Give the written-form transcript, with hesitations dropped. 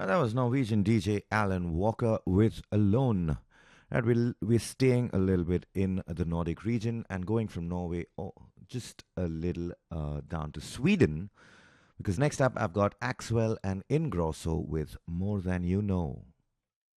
That was Norwegian DJ Alan Walker with Alone. And we're staying a little bit in the Nordic region and going from Norway just a little down to Sweden because next up I've got Axwell and Ingrosso with More Than You Know.